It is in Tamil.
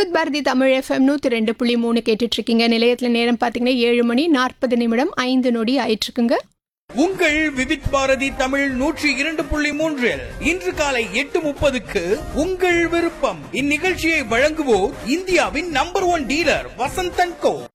விவித் பாரதி தமிழ் FM 102.3 கேட்டுட்டு இருக்கீங்க. நிலையத்துல நேரம் பாத்தீங்கன்னா 7:40 ஆயிட்டு உங்கள் விவித் பாரதி தமிழ் 102.3 இன்று காலை 8:30க்கு உங்கள் விருப்பம். இந்நிகழ்ச்சியை வழங்குவோர் இந்தியாவின் நம்பர் 1 டீலர் வசந்த் & கோ.